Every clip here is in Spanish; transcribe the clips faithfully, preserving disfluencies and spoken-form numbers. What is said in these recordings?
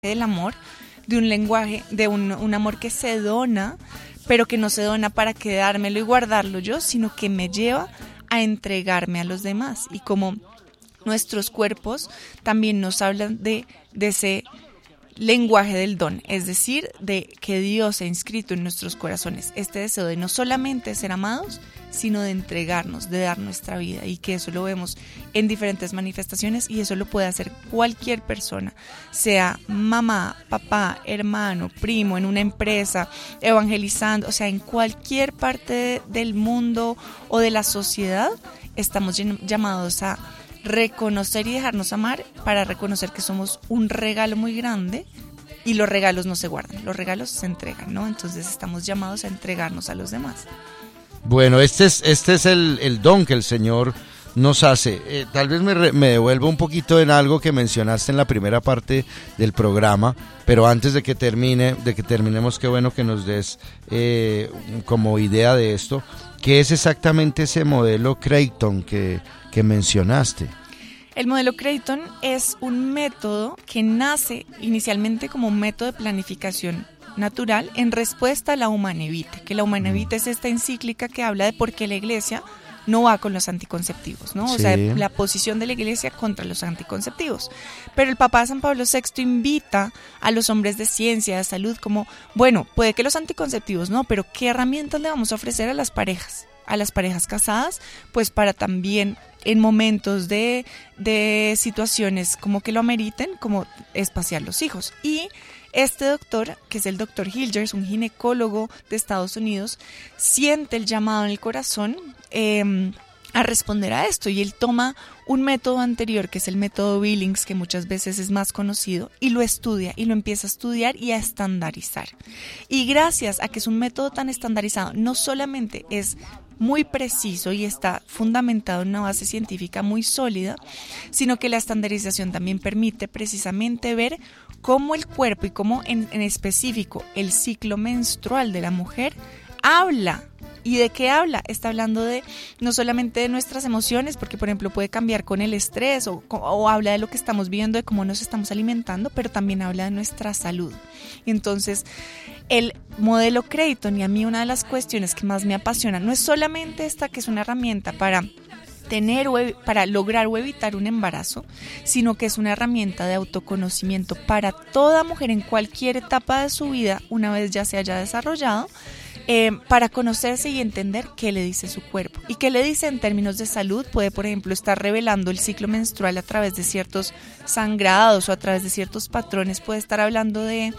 del amor, de un lenguaje, de un, un amor que se dona, pero que no se dona para quedármelo y guardarlo yo, sino que me lleva a entregarme a los demás. Y como nuestros cuerpos también nos hablan de, de ese lenguaje del don, es decir, de que Dios ha inscrito en nuestros corazones este deseo de no solamente ser amados, sino de entregarnos, de dar nuestra vida, y que eso lo vemos en diferentes manifestaciones, y eso lo puede hacer cualquier persona, sea mamá, papá, hermano, primo, en una empresa, evangelizando, o sea, en cualquier parte de, del mundo o de la sociedad, estamos llamados a reconocer y dejarnos amar, para reconocer que somos un regalo muy grande, y los regalos no se guardan, los regalos se entregan, ¿no? Entonces estamos llamados a entregarnos a los demás. Bueno, este es este es el, el don que el Señor nos hace. Eh, tal vez me, re, me devuelvo un poquito en algo que mencionaste en la primera parte del programa, pero antes de que termine, de que terminemos, qué bueno que nos des eh, como idea de esto. ¿Qué es exactamente ese modelo Creighton que, que mencionaste? El modelo Creighton es un método que nace inicialmente como un método de planificación natural en respuesta a la Humanae Vitae, que la Humanae Vitae es esta encíclica que habla de por qué la Iglesia no va con los anticonceptivos, ¿no? Sí. O sea, la posición de la Iglesia contra los anticonceptivos. Pero el Papa San Pablo sexto invita a los hombres de ciencia, de salud, como, bueno, puede que los anticonceptivos no, pero ¿qué herramientas le vamos a ofrecer a las parejas? A las parejas casadas, pues para también en momentos de, de situaciones como que lo ameriten, como espaciar los hijos. Y este doctor, que es el doctor Hilgers, un ginecólogo de Estados Unidos, siente el llamado en el corazón eh, a responder a esto, y él toma un método anterior, que es el método Billings, que muchas veces es más conocido, y lo estudia, y lo empieza a estudiar y a estandarizar. Y gracias a que es un método tan estandarizado, no solamente es muy preciso y está fundamentado en una base científica muy sólida, sino que la estandarización también permite precisamente ver cómo el cuerpo y cómo en, en específico el ciclo menstrual de la mujer habla. ¿Y de qué habla? Está hablando de no solamente de nuestras emociones, porque por ejemplo puede cambiar con el estrés, o, o habla de lo que estamos viendo, de cómo nos estamos alimentando, pero también habla de nuestra salud. Y entonces el modelo Creighton, y a mí una de las cuestiones que más me apasiona, no es solamente esta, que es una herramienta para tener o para lograr o evitar un embarazo, sino que es una herramienta de autoconocimiento para toda mujer en cualquier etapa de su vida, una vez ya se haya desarrollado, Eh, para conocerse y entender qué le dice su cuerpo. Y qué le dice en términos de salud. Puede, por ejemplo, estar revelando el ciclo menstrual a través de ciertos sangrados o a través de ciertos patrones. Puede estar hablando de,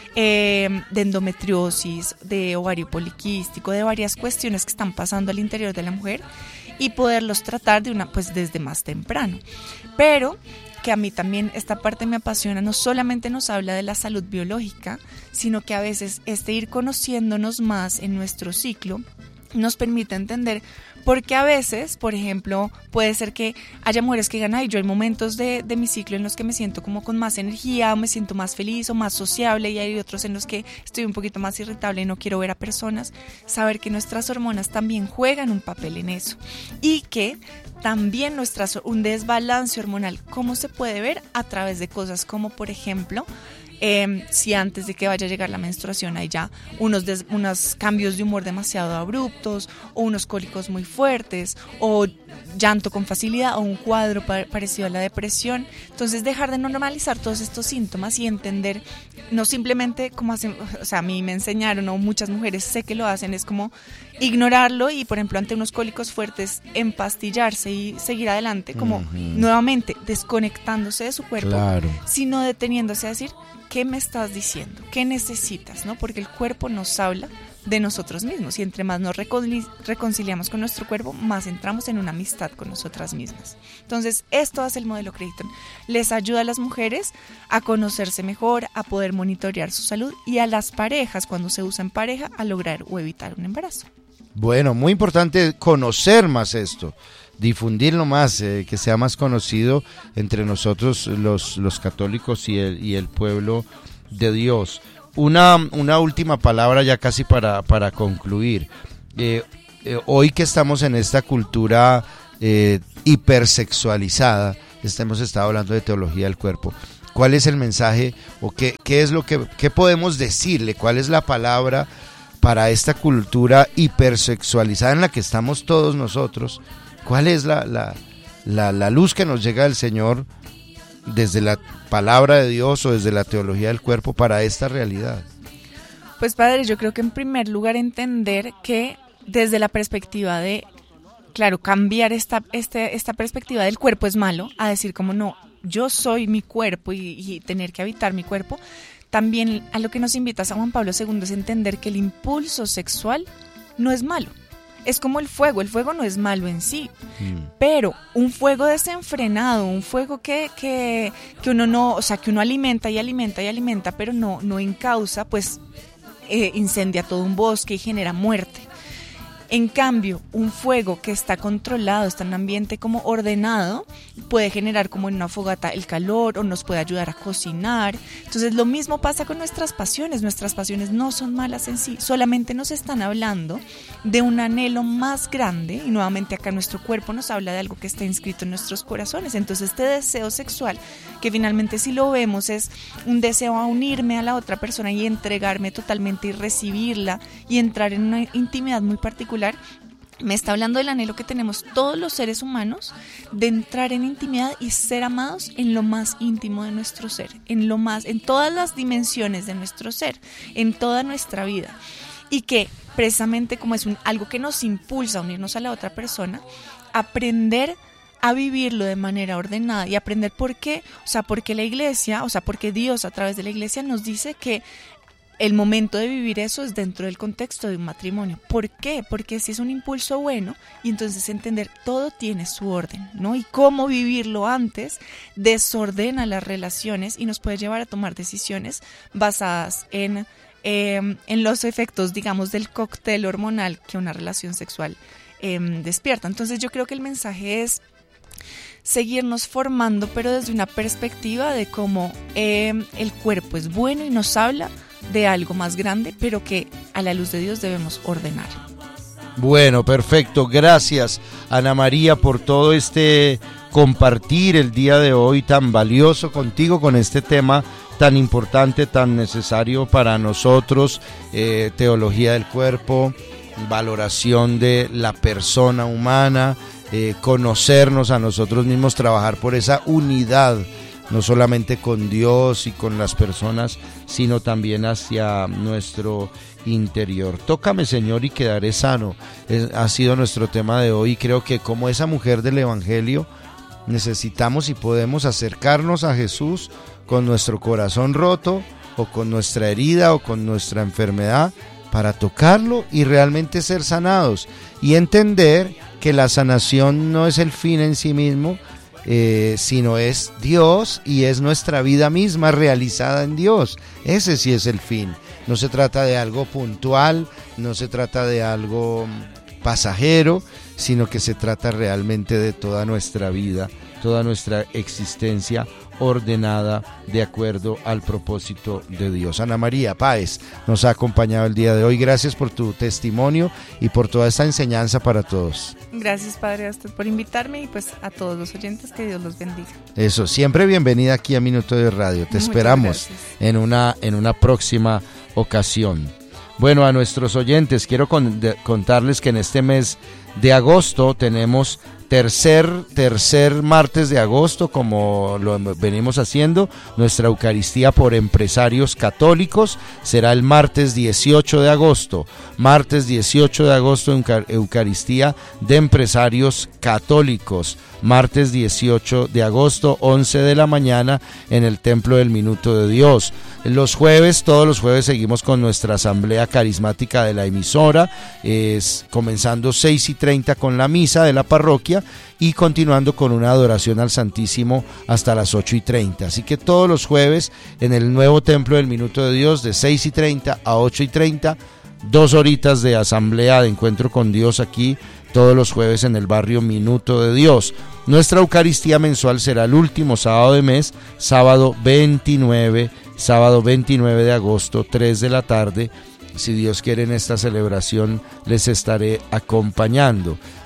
eh, de endometriosis, de ovario poliquístico, de varias cuestiones que están pasando al interior de la mujer, y poderlos tratar de una, pues desde más temprano. Pero que a mí también esta parte me apasiona, no solamente nos habla de la salud biológica, sino que a veces este ir conociéndonos más en nuestro ciclo nos permite entender por qué a veces, por ejemplo, puede ser que haya mujeres que digan, ay, yo hay momentos de, de mi ciclo en los que me siento como con más energía, o me siento más feliz o más sociable, y hay otros en los que estoy un poquito más irritable y no quiero ver a personas. Saber que nuestras hormonas también juegan un papel en eso, y que también nuestras, un desbalance hormonal, ¿cómo se puede ver? A través de cosas como, por ejemplo, Eh, si antes de que vaya a llegar la menstruación hay ya unos, des, unos cambios de humor demasiado abruptos, o unos cólicos muy fuertes, o llanto con facilidad, o un cuadro pa- parecido a la depresión. Entonces dejar de normalizar todos estos síntomas y entender, no simplemente como hacen, o sea, a mí me enseñaron, o muchas mujeres sé que lo hacen, es como ignorarlo y, por ejemplo, ante unos cólicos fuertes, empastillarse y seguir adelante, como uh-huh. nuevamente desconectándose de su cuerpo, claro. sino deteniéndose a decir, ¿qué me estás diciendo? ¿Qué necesitas? ¿No? Porque el cuerpo nos habla de nosotros mismos, y entre más nos recon- reconciliamos con nuestro cuerpo, más entramos en una amistad con nosotras mismas. Entonces, esto hace el modelo Creighton. Les ayuda a las mujeres a conocerse mejor, a poder monitorear su salud, y a las parejas, cuando se usa en pareja, a lograr o evitar un embarazo. Bueno, muy importante conocer más esto, difundirlo más, eh, que sea más conocido entre nosotros los, los católicos y el, y el pueblo de Dios. Una, una última palabra ya casi para, para concluir. Eh, eh, hoy que estamos en esta cultura eh, hipersexualizada, hemos estado hablando de teología del cuerpo, ¿cuál es el mensaje o qué, qué es lo que qué podemos decirle? ¿Cuál es la palabra para esta cultura hipersexualizada en la que estamos todos nosotros? ¿Cuál es la, la, la, la luz que nos llega del Señor desde la palabra de Dios o desde la teología del cuerpo para esta realidad? Pues padre, yo creo que en primer lugar entender que desde la perspectiva de, claro, cambiar esta, este, esta perspectiva del cuerpo es malo, a decir como no, yo soy mi cuerpo y, y tener que habitar mi cuerpo. También a lo que nos invita San Juan Pablo segundo es entender que el impulso sexual no es malo. Es como el fuego, el fuego no es malo en sí, mm. pero un fuego desenfrenado, un fuego que, que, que uno no, o sea, que uno alimenta y alimenta y alimenta, pero no, no encausa, pues eh, incendia todo un bosque y genera muerte. En cambio, un fuego que está controlado, está en un ambiente como ordenado, puede generar como en una fogata el calor o nos puede ayudar a cocinar. Entonces lo mismo pasa con nuestras pasiones. Nuestras pasiones no son malas en sí, solamente nos están hablando de un anhelo más grande, y nuevamente acá nuestro cuerpo nos habla de algo que está inscrito en nuestros corazones. Entonces este deseo sexual, que finalmente si lo vemos es un deseo a unirme a la otra persona y entregarme totalmente y recibirla y entrar en una intimidad muy particular, me está hablando del anhelo que tenemos todos los seres humanos de entrar en intimidad y ser amados en lo más íntimo de nuestro ser, en lo más, en todas las dimensiones de nuestro ser, en toda nuestra vida. Y que precisamente como es un, algo que nos impulsa a unirnos a la otra persona, aprender a vivirlo de manera ordenada y aprender por qué, o sea, porque la iglesia, o sea, porque Dios a través de la iglesia nos dice que el momento de vivir eso es dentro del contexto de un matrimonio. ¿Por qué? Porque si es un impulso bueno, y entonces entender todo tiene su orden, ¿no? Y cómo vivirlo antes desordena las relaciones y nos puede llevar a tomar decisiones basadas en, eh, en los efectos, digamos, del cóctel hormonal que una relación sexual eh, despierta. Entonces yo creo que el mensaje es seguirnos formando, pero desde una perspectiva de cómo eh, el cuerpo es bueno y nos habla de algo más grande, pero que a la luz de Dios debemos ordenar. Bueno, perfecto. Gracias, Ana María, por todo este compartir el día de hoy tan valioso contigo con este tema tan importante, tan necesario para nosotros, eh, teología del cuerpo, valoración de la persona humana, eh, conocernos a nosotros mismos, trabajar por esa unidad, no solamente con Dios y con las personas, sino también hacia nuestro interior. Tócame, Señor, y quedaré sano. Es, ha sido nuestro tema de hoy. Creo que como esa mujer del Evangelio, necesitamos y podemos acercarnos a Jesús con nuestro corazón roto, o con nuestra herida, o con nuestra enfermedad, para tocarlo y realmente ser sanados. Y entender que la sanación no es el fin en sí mismo, Eh, sino es Dios y es nuestra vida misma realizada en Dios. Ese sí es el fin. No se trata de algo puntual, no se trata de algo pasajero, sino que se trata realmente de toda nuestra vida, toda nuestra existencia ordenada de acuerdo al propósito de Dios. Ana María Páez nos ha acompañado el día de hoy. Gracias por tu testimonio y por toda esta enseñanza para todos. Gracias, Padre, a usted por invitarme, y pues a todos los oyentes, que Dios los bendiga. Eso, siempre bienvenida aquí a Minuto de Radio. Te Muchas esperamos en una, en una próxima ocasión. Bueno, a nuestros oyentes quiero con, de, contarles que en este mes de agosto tenemos tercer, tercer martes de agosto, como lo venimos haciendo, nuestra Eucaristía por empresarios católicos será el martes dieciocho de agosto, martes dieciocho de agosto, Eucaristía de empresarios católicos, martes dieciocho de agosto, once de la mañana, en el Templo del Minuto de Dios. Los jueves, todos los jueves seguimos con nuestra asamblea carismática de la emisora, es comenzando seis y treinta con la misa de la parroquia y continuando con una adoración al Santísimo hasta las ocho y treinta. Así que todos los jueves en el nuevo Templo del Minuto de Dios, de seis y treinta a ocho y treinta, dos horitas de asamblea, de encuentro con Dios aquí, todos los jueves en el barrio Minuto de Dios. Nuestra Eucaristía mensual será el último sábado de mes, sábado veintinueve, sábado veintinueve de agosto, tres de la tarde. Si Dios quiere, en esta celebración les estaré acompañando.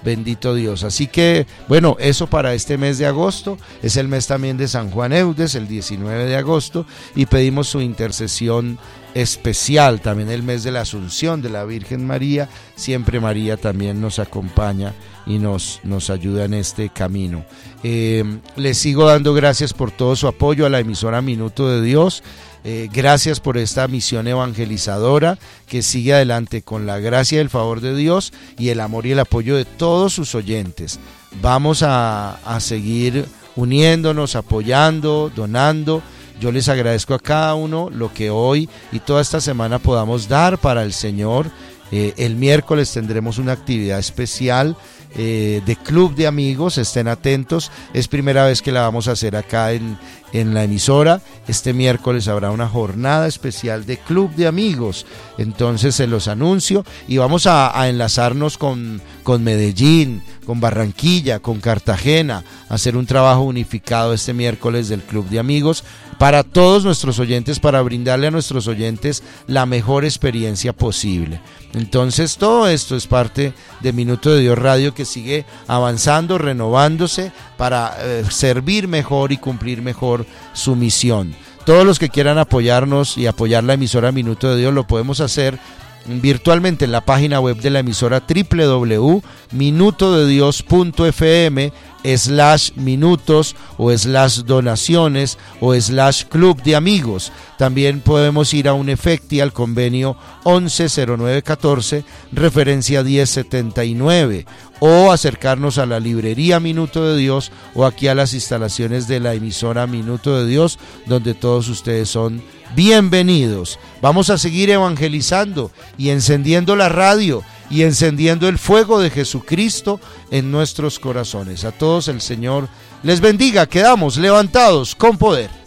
bendito Dios. Así que, bueno, eso para este mes de agosto, es el mes también de San Juan Eudes, el diecinueve de agosto, y pedimos su intercesión especial, también el mes de la Asunción de la Virgen María, siempre María también nos acompaña y nos, nos ayuda en este camino. Eh, les sigo dando gracias por todo su apoyo a la emisora Minuto de Dios. Eh, gracias por esta misión evangelizadora que sigue adelante con la gracia y el favor de Dios y el amor y el apoyo de todos sus oyentes. Vamos a, a seguir uniéndonos, apoyando, donando. Yo les agradezco a cada uno lo que hoy y toda esta semana podamos dar para el Señor. Eh, el miércoles tendremos una actividad especial eh, de Club de Amigos, estén atentos, es primera vez que la vamos a hacer acá en, en la emisora. Este miércoles habrá una jornada especial de Club de Amigos, entonces se los anuncio y vamos a, a enlazarnos con, con Medellín, con Barranquilla, con Cartagena, a hacer un trabajo unificado este miércoles del Club de Amigos para todos nuestros oyentes, para brindarle a nuestros oyentes la mejor experiencia posible. Entonces todo esto es parte de Minuto de Dios Radio, que sigue avanzando, renovándose para eh, servir mejor y cumplir mejor su misión. Todos los que quieran apoyarnos y apoyar la emisora Minuto de Dios lo podemos hacer virtualmente en la página web de la emisora doble u doble u doble u punto minuto de dios punto f m slash minutos o slash donaciones o slash club de amigos. También podemos ir a un efecti al convenio once cero nueve catorce referencia diez setenta y nueve o acercarnos a la librería Minuto de Dios o aquí a las instalaciones de la emisora Minuto de Dios, donde todos ustedes son bienvenidos. Vamos a seguir evangelizando y encendiendo la radio y encendiendo el fuego de Jesucristo en nuestros corazones. A todos el Señor les bendiga. Quedamos levantados con poder.